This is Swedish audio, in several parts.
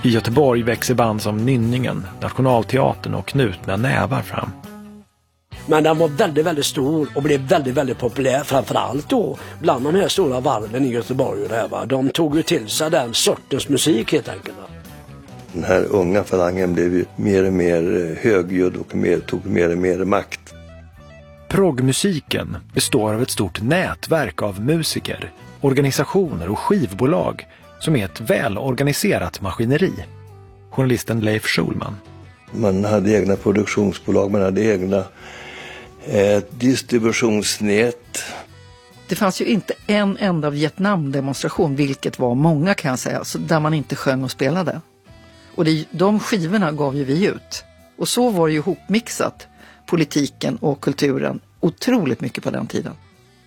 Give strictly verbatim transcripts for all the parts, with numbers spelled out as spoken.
I Göteborg växer band som Nynningen, Nationalteatern och Knutna nävar fram. Men den var väldigt, väldigt stor och blev väldigt, väldigt populär. Framförallt då bland de här stora varven i Göteborg och det här, va? De tog ju till sig den sortens musik helt enkelt. Den här unga falangen blev ju mer och mer högljudd och mer, tog mer och mer makt. Proggmusiken består av ett stort nätverk av musiker, organisationer och skivbolag som är ett välorganiserat maskineri. Journalisten Leif Schulman. Man hade egna produktionsbolag, man hade egna eh, distributionsnät. Det fanns ju inte en enda Vietnamdemonstration, vilket var många kan jag säga, så där man inte sjöng och spelade. Och det, de skivorna gav ju vi ut. Och så var det ju hopmixat, politiken och kulturen, otroligt mycket på den tiden.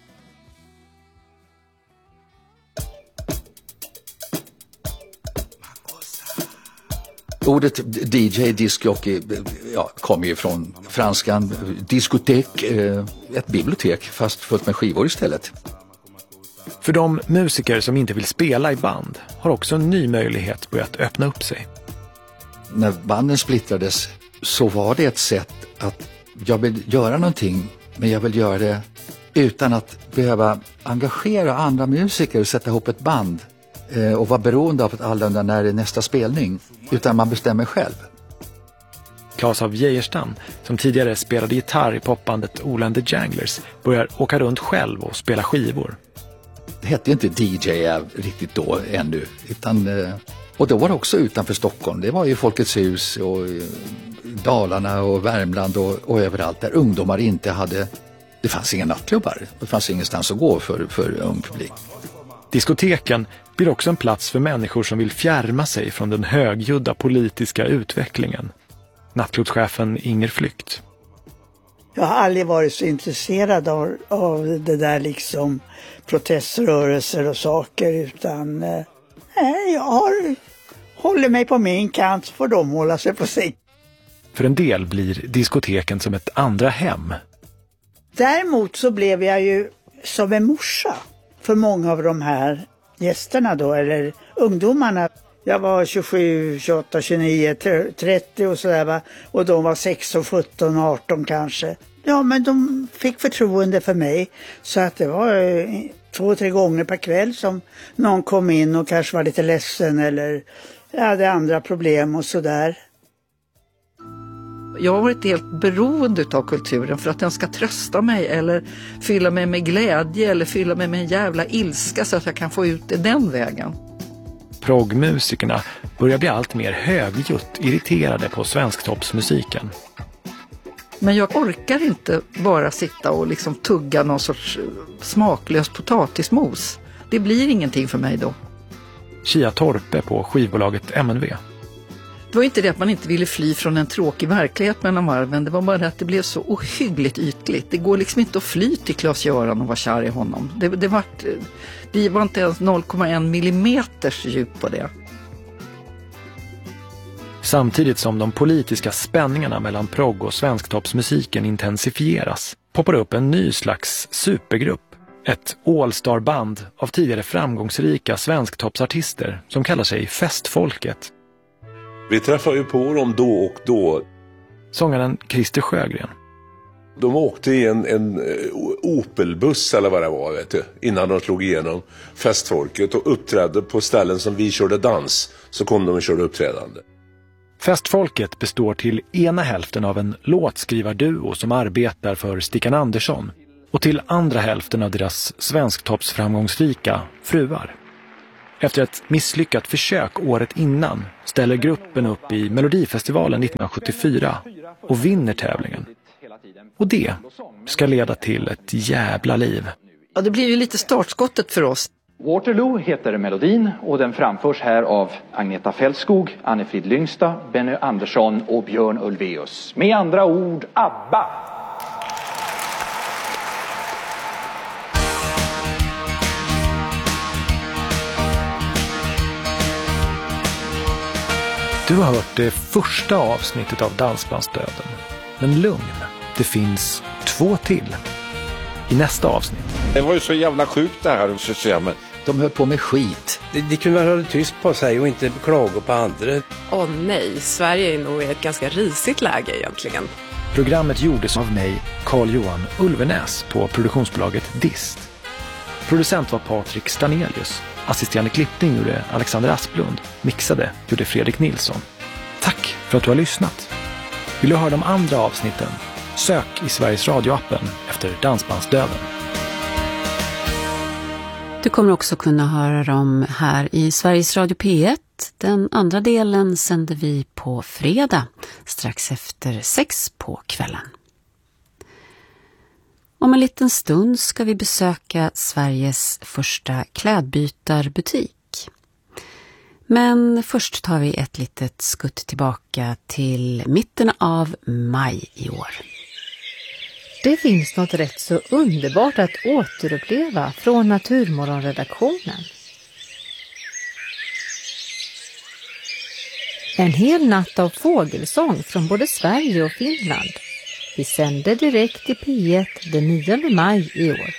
Ordet D J, discjockey, ja, kommer ju från franskan diskotek, eh, ett bibliotek fast fullt med skivor istället. För de musiker som inte vill spela i band har också en ny möjlighet börjat öppna upp sig. När banden splittrades så var det ett sätt att jag vill göra någonting, men jag vill göra det utan att behöva engagera andra musiker och sätta ihop ett band eh, och vara beroende av att alla när det är nästa spelning, utan man bestämmer själv. Claes av Geijerstam, som tidigare spelade gitarr i popbandet Oland the Janglers, börjar åka runt själv och spela skivor. Det hette inte D J riktigt då ännu, utan, och då var det också utanför Stockholm. Det var ju Folkets hus och Dalarna och Värmland och, och överallt där ungdomar inte hade, det fanns inga nattklubbar, det fanns ingenstans att gå för, för ung publik. Diskoteken blir också en plats för människor som vill fjärma sig från den högljudda politiska utvecklingen. Nattklubbschefen Inger Flykt. Jag har aldrig varit så intresserad av, av det där liksom proteströrelser och saker, utan eh, jag har, håller mig på min kant, så får de hålla sig på sig. För en del blir diskoteken som ett andra hem. Däremot så blev jag ju som en morsa för många av de här gästerna då, eller ungdomarna. Jag var tjugosju, tjugoåtta, tjugonio, trettio och sådär, va? Och de var sexton, sjutton, arton kanske. Ja, men de fick förtroende för mig, så att det var eh, två, tre gånger per kväll som någon kom in och kanske var lite ledsen eller hade andra problem och sådär. Jag har varit helt beroende av kulturen för att den ska trösta mig eller fylla mig med glädje eller fylla mig med en jävla ilska så att jag kan få ut det den vägen. Proggmusikerna börjar bli allt mer högljutt irriterade på svensktoppsmusiken. Men jag orkar inte bara sitta och liksom tugga någon sorts smaklös potatismos. Det blir ingenting för mig då. Kia Torpe på skivbolaget M N V. Det var inte det att man inte ville fly från en tråkig verklighet mellan varven. Det var bara det att det blev så ohyggligt ytligt. Det går liksom inte att fly till Claes-Göran och vara kär i honom. Det, det, var, det var inte ens noll komma en millimeters djup på det. Samtidigt som de politiska spänningarna mellan progg- och svensktoppsmusiken intensifieras poppar upp en ny slags supergrupp. Ett all-star-band av tidigare framgångsrika svensktoppsartister som kallar sig Festfolket. Vi träffar ju på dem då och då. Sångaren Christer Sjögren. De åkte i en, en Opelbuss eller vad det var, vet du, innan de slog igenom Festfolket och uppträdde på ställen som vi körde dans, så kom de och körde uppträdande. Festfolket består till ena hälften av en låtskrivarduo som arbetar för Stickan Andersson och till andra hälften av deras svensktoppsframgångsrika fruar. Efter ett misslyckat försök året innan ställer gruppen upp i Melodifestivalen nittonhundrasjuttiofyra och vinner tävlingen. Och det ska leda till ett jävla liv. Ja, det blir ju lite startskottet för oss. Waterloo heter melodin och den framförs här av Agneta Fältskog, Annefrid Lyngstad, Benny Andersson och Björn Ulvaeus. Med andra ord, ABBA! Du har hört det första avsnittet av Dansbandsdöden. Men lugn, det finns två till i nästa avsnitt. Det var ju så jävla sjukt det här systemet. De höll på med skit. De, de kunde väl hålla tyst på sig och inte klaga på andra. Åh oh, nej, Sverige är nog i ett ganska risigt läge egentligen. Programmet gjordes av mig, Carl-Johan Ulvenäs, på produktionsbolaget Dist. Producent var Patrik Stanelius. Assisterande klippning gjorde Alexander Asplund. Mixade gjorde Fredrik Nilsson. Tack för att du har lyssnat. Vill du höra de andra avsnitten? Sök i Sveriges Radio-appen efter Dansbandsdöden. Du kommer också kunna höra dem här i Sveriges Radio P ett. Den andra delen sänder vi på fredag, strax efter sex på kvällen. Om en liten stund ska vi besöka Sveriges första klädbytarbutik. Men först tar vi ett litet skutt tillbaka till mitten av maj i år. Det finns något rätt så underbart att återuppleva från Naturmorgonredaktionen. En hel natt av fågelsång från både Sverige och Finland. Vi sänder direkt i P ett den nionde maj i år.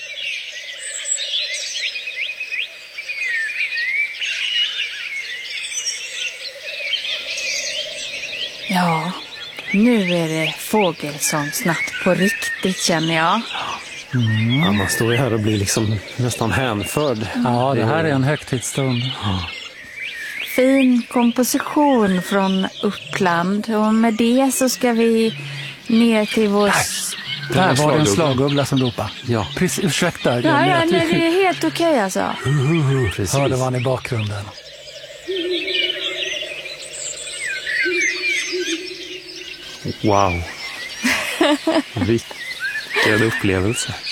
Ja, nu är det fågelsångsnatt på riktigt, känner jag. Mm. Ja, man står ju här och blir liksom nästan hänförd. Ja, det här är en högtidsstund. Ja. Fin komposition från Uppland, och med det så ska vi ner till vår... Där var det en slaguggla som ropade. Ja. Precis, ursäkta. Ja, ja, nej, det är helt okej okay, alltså. Precis. Hörde man i bakgrunden. Wow. Vilken upplevelse.